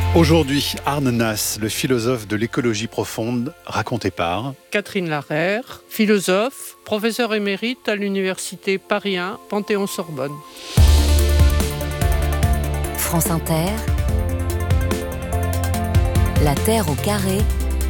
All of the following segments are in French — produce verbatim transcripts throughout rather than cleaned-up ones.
Aujourd'hui, Arne Naess, le philosophe de l'écologie profonde, raconté par Catherine Larère, philosophe, professeur émérite à l'université Paris un, Panthéon-Sorbonne. France Inter, La Terre au carré,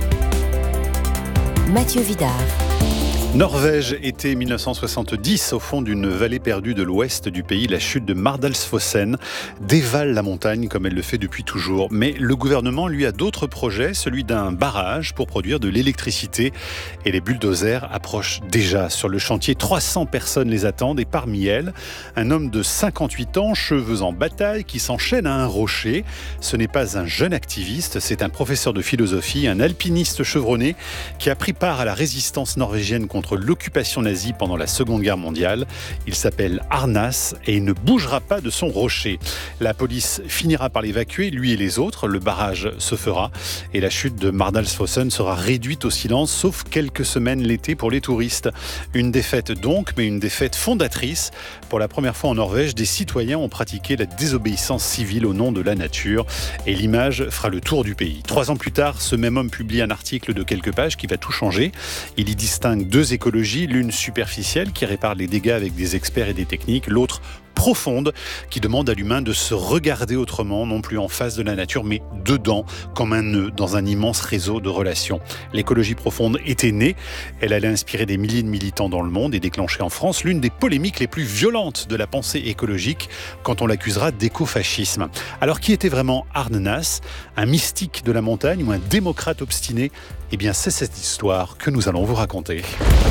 Mathieu Vidard. Norvège, été mille neuf cent soixante-dix, au fond d'une vallée perdue de l'ouest du pays, la chute de Mardalsfossen dévale la montagne comme elle le fait depuis toujours. Mais le gouvernement, lui, a d'autres projets, celui d'un barrage pour produire de l'électricité. Et les bulldozers approchent déjà sur le chantier. trois cents personnes les attendent et parmi elles, un homme de cinquante-huit ans, cheveux en bataille, qui s'enchaîne à un rocher. Ce n'est pas un jeune activiste, c'est un professeur de philosophie, un alpiniste chevronné qui a pris part à la résistance norvégienne contre contre l'occupation nazie pendant la Seconde Guerre mondiale. Il s'appelle Arne Naess et il ne bougera pas de son rocher. La police finira par l'évacuer, lui et les autres. Le barrage se fera et la chute de Mardalsfossen sera réduite au silence, sauf quelques semaines l'été pour les touristes. Une défaite donc, mais une défaite fondatrice. Pour la première fois en Norvège, des citoyens ont pratiqué la désobéissance civile au nom de la nature et l'image fera le tour du pays. Trois ans plus tard, ce même homme publie un article de quelques pages qui va tout changer. Il y distingue deux écologies, l'une superficielle qui répare les dégâts avec des experts et des techniques, l'autre profonde qui demande à l'humain de se regarder autrement, non plus en face de la nature, mais dedans, comme un nœud dans un immense réseau de relations. L'écologie profonde était née, elle allait inspirer des milliers de militants dans le monde et déclencher en France l'une des polémiques les plus violentes de la pensée écologique quand on l'accusera d'écofascisme. Alors qui était vraiment Arne Naess, un mystique de la montagne ou un démocrate obstiné ? Eh bien c'est cette histoire que nous allons vous raconter.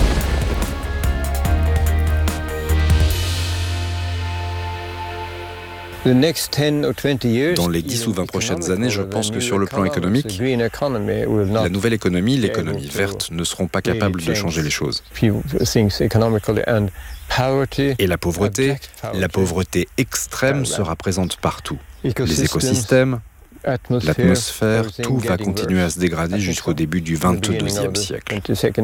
Dans les dix ou vingt prochaines années, je pense que sur le plan économique, la nouvelle économie, l'économie verte, ne seront pas capables de changer les choses. Et la pauvreté, la pauvreté extrême sera présente partout. Les écosystèmes, l'atmosphère, tout va continuer à se dégrader jusqu'au début du vingt-deuxième siècle.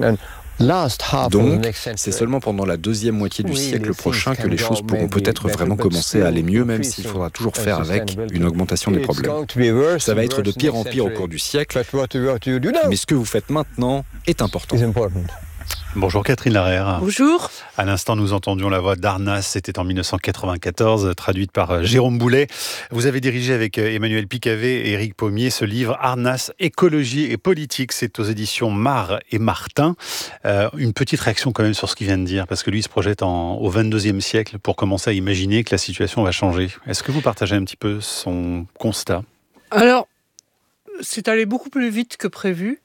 Donc, c'est seulement pendant la deuxième moitié du siècle prochain que les choses pourront peut-être vraiment commencer à aller mieux, même s'il faudra toujours faire avec une augmentation des problèmes. Ça va être de pire en pire au cours du siècle, mais ce que vous faites maintenant est important. Bonjour Catherine Larère. Bonjour. À l'instant, nous entendions la voix d'Arne Naess, c'était en mille neuf cent quatre-vingt-quatorze, traduite par Jérôme Boulet. Vous avez dirigé avec Emmanuel Picavet et Éric Pommier ce livre Arne Naess, écologie et politique. C'est aux éditions Mar et Martin. Euh, une petite réaction quand même sur ce qu'il vient de dire, parce que lui se projette en, au vingt-deuxième siècle pour commencer à imaginer que la situation va changer. Est-ce que vous partagez un petit peu son constat ? Alors, c'est allé beaucoup plus vite que prévu.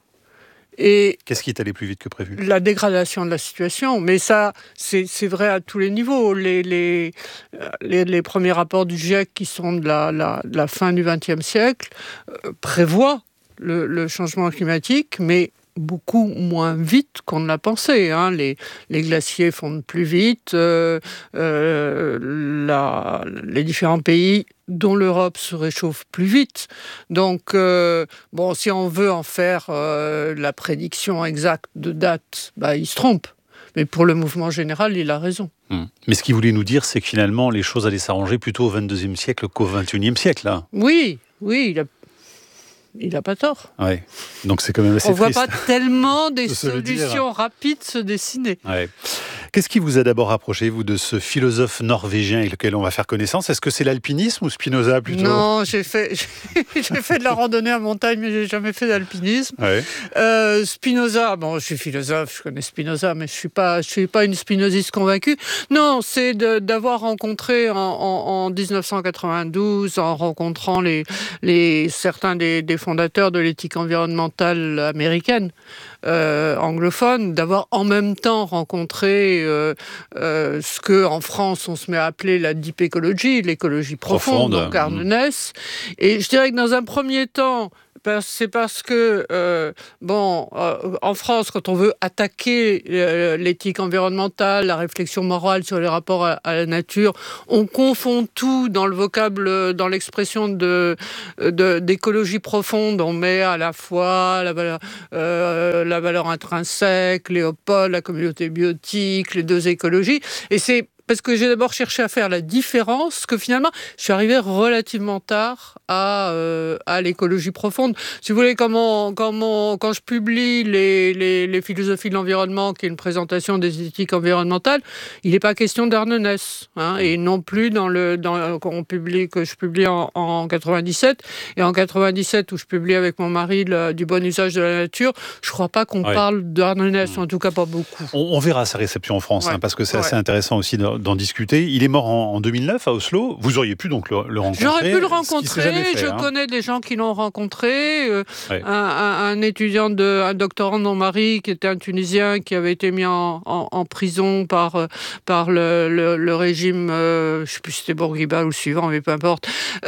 Et qu'est-ce qui est allé plus vite que prévu ? La dégradation de la situation. Mais ça, c'est, c'est vrai à tous les niveaux. Les, les, les, les premiers rapports du GIEC qui sont de la, la, de la fin du vingtième siècle euh, prévoient le, le changement climatique, mais beaucoup moins vite qu'on ne l'a pensé. Hein. Les, les glaciers fondent plus vite. Euh, euh, la, les différents pays, dont l'Europe, se réchauffe plus vite. Donc, euh, bon, si on veut en faire euh, la prédiction exacte de date, bah, il se trompe. Mais pour le mouvement général, il a raison. Hum. Mais ce qu'il voulait nous dire, c'est que finalement, les choses allaient s'arranger plutôt au vingt-deuxième siècle qu'au vingt et unième siècle. Là. Oui, oui, il a Il n'a pas tort. Ouais. Donc c'est quand même assez On ne voit triste pas tellement des de solutions rapides se dessiner. Ouais. Qu'est-ce qui vous a d'abord rapproché, vous, de ce philosophe norvégien avec lequel on va faire connaissance ? Est-ce que c'est l'alpinisme ou Spinoza plutôt ? Non, j'ai fait, j'ai, j'ai fait de la randonnée en montagne, mais je n'ai jamais fait d'alpinisme. Ouais. Euh, Spinoza, bon, je suis philosophe, je connais Spinoza, mais je ne suis pas, je suis pas une spinoziste convaincue. Non, c'est de, d'avoir rencontré en, en, en dix-neuf cent quatre-vingt-douze, en rencontrant les, les, certains des, des fondateurs de l'éthique environnementale américaine, euh, anglophone, d'avoir en même temps rencontré euh, euh, ce qu'en France on se met à appeler la deep ecology, l'écologie profonde, profonde. donc Arne Naess. Et je dirais que dans un premier temps, c'est parce que, euh, bon, euh, en France, quand on veut attaquer euh, l'éthique environnementale, la réflexion morale sur les rapports à, à la nature, on confond tout dans le vocable, dans l'expression de, de, d'écologie profonde. On met à la fois la valeur, euh, la valeur intrinsèque, Léopold, la communauté biotique, les deux écologies. Et c'est parce que j'ai d'abord cherché à faire la différence, que finalement, je suis arrivée relativement tard à, euh, à l'écologie profonde. Si vous voulez, comment, comment, quand je publie les, les, les philosophies de l'environnement, qui est une présentation des éthiques environnementales, il n'est pas question d'Arne Naess, hein, et non plus dans le, dans, qu'on publie, que je publie en, en quatre-vingt-dix-sept, et en quatre-vingt-dix-sept, où je publie avec mon mari le, du bon usage de la nature, je ne crois pas qu'on ouais. parle d'Arne Naess, mmh. en tout cas pas beaucoup. On, on verra sa réception en France, ouais. hein, parce que c'est ouais. assez intéressant aussi d'en, d'en discuter. Il est mort en, en deux mille neuf à Oslo. Vous auriez pu donc le, le rencontrer. J'aurais pu le rencontrer. Fait, je hein. connais des gens qui l'ont rencontré. Euh, ouais. un, un, un étudiant, de, un doctorant de mon mari, qui était un Tunisien, qui avait été mis en, en, en prison par, par le, le, le régime, euh, je ne sais plus si c'était Bourguiba ou le suivant, mais peu importe,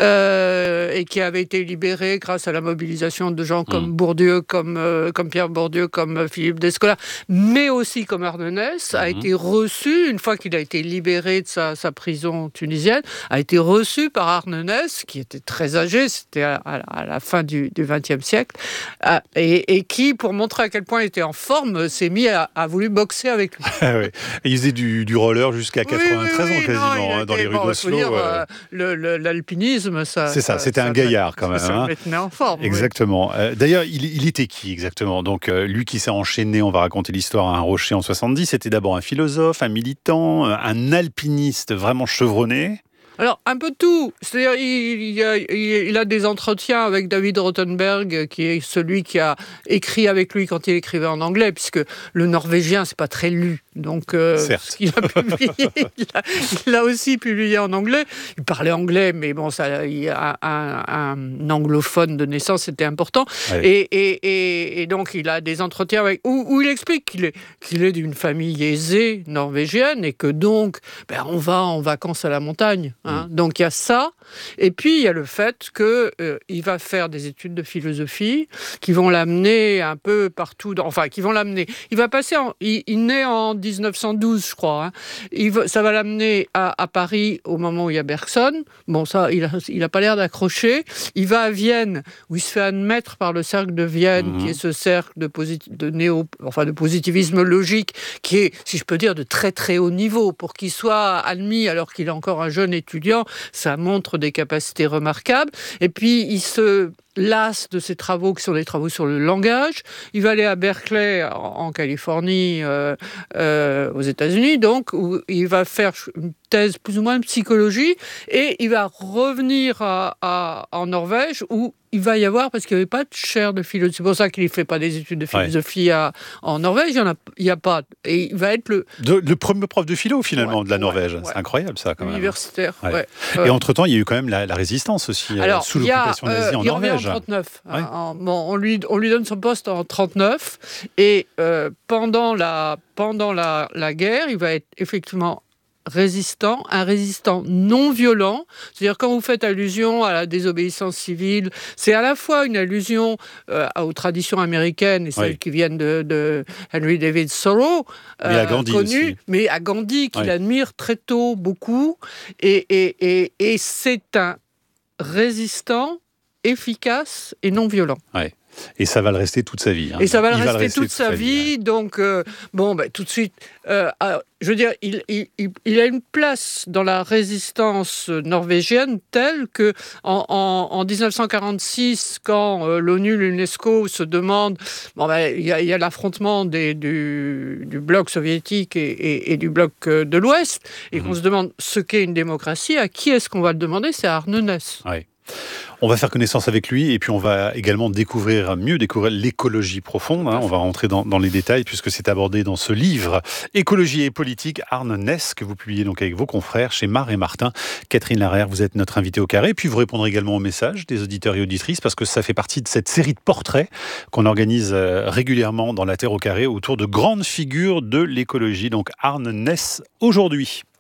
euh, et qui avait été libéré grâce à la mobilisation de gens comme mmh. Bourdieu, comme, euh, comme Pierre Bourdieu, comme Philippe Descola, mais aussi comme Arne Naess, mmh. a été reçu, une fois qu'il a été libéré de sa, sa prison tunisienne, a été reçu par Arne Naess, qui était très âgé, c'était à, à, à la fin du vingtième siècle, à, et, et qui, pour montrer à quel point il était en forme, s'est mis à, à voulu boxer avec lui. Ah oui. Et il faisait du, du roller jusqu'à quatre-vingt-treize oui, oui, oui, ans quasiment, non, hein, dans les rues bon, d'Oslo. Dire, euh... le, le, l'alpinisme, ça... C'est ça, ça c'était ça, un gaillard quand même. Ça hein. me tenait en forme. Exactement. Oui. Euh, d'ailleurs, il, il était qui exactement ? Donc, euh, lui qui s'est enchaîné, on va raconter l'histoire, à un rocher en soixante-dix, c'était d'abord un philosophe, un militant, un alpiniste vraiment chevronné. Alors, un peu tout. C'est-à-dire, il, il, a, il a des entretiens avec David Rothenberg, qui est celui qui a écrit avec lui quand il écrivait en anglais, puisque le norvégien, c'est pas très lu. Donc, euh, ce qu'il a publié, il, a, il a aussi publié en anglais. Il parlait anglais, mais bon, ça, il a un, un anglophone de naissance, c'était important. Ouais. Et, et, et, et donc, il a des entretiens avec, où, où il explique qu'il est, qu'il est d'une famille aisée norvégienne et que donc, ben, on va en vacances à la montagne. Hein. Mmh. Donc, il y a ça. Et puis, il y a le fait qu'il euh, va faire des études de philosophie qui vont l'amener un peu partout. Dans, enfin, qui vont l'amener. Il va passer en... Il, il naît en dix-neuf cent douze, je crois. Hein. Il va, ça va l'amener à, à Paris au moment où il y a Bergson. Bon, ça, il n'a il a pas l'air d'accrocher. Il va à Vienne, où il se fait admettre par le cercle de Vienne, mmh. qui est ce cercle de, posit- de, néo, enfin, de positivisme logique, qui est, si je peux dire, de très très haut niveau. Pour qu'il soit admis alors qu'il est encore un jeune étudiant, ça montre des capacités remarquables. Et puis, il se lasse de ses travaux qui sont des travaux sur le langage. Il va aller à Berkeley, en, en Californie, euh, euh, aux États-Unis, donc, où il va faire une thèse plus ou moins de psychologie, et il va revenir à, à, en Norvège, où il va y avoir, parce qu'il n'y avait pas de chaire de philosophie, c'est pour ça qu'il ne fait pas des études de philosophie ouais. à, en Norvège, il n'y a, il y a pas. Et il va être le... De, le premier prof de philo, finalement, ouais, de la Norvège. Ouais, ouais. C'est incroyable, ça, quand même. Universitaire, ouais. ouais. ouais. Et entre-temps, il y a eu quand même la, la résistance aussi, Alors, sous l'occupation a, nazie euh, en il Norvège. En trente-neuf. Ouais. En, bon, on, lui, on lui donne son poste en trente-neuf, et euh, pendant, la, pendant la, la guerre, il va être effectivement résistant, un résistant non violent. C'est-à-dire, quand vous faites allusion à la désobéissance civile, c'est à la fois une allusion euh, aux traditions américaines et celles oui. qui viennent de, de Henry David Thoreau, mais euh, à Gandhi connu, aussi. mais à Gandhi, qu'il oui. admire très tôt beaucoup. Et, et, et, et c'est un résistant efficace et non violent. Ouais. Et ça va le rester toute sa vie. Hein. Et ça va le, rester, va le rester toute, toute sa vie. vie ouais. Donc, euh, bon, ben, tout de suite, euh, alors, je veux dire, il, il, il a une place dans la résistance norvégienne telle que en, en, en dix-neuf cent quarante-six, quand euh, l'ONU, l'UNESCO se demande, bon, ben, il y a, il y a l'affrontement des, du, du bloc soviétique et, et, et du bloc de l'Ouest, et mmh. qu'on se demande ce qu'est une démocratie, à qui est-ce qu'on va le demander ? C'est à Arne Naess. Oui. On va faire connaissance avec lui et puis on va également découvrir, mieux découvrir l'écologie profonde. Hein. On va rentrer dans, dans les détails puisque c'est abordé dans ce livre Écologie et politique, Arne Naess, que vous publiez donc avec vos confrères chez Mar et Martin. Catherine Larère, vous êtes notre invitée au carré. Et puis vous répondrez également aux messages des auditeurs et auditrices parce que ça fait partie de cette série de portraits qu'on organise régulièrement dans La Terre au carré autour de grandes figures de l'écologie. Donc Arne Naess aujourd'hui.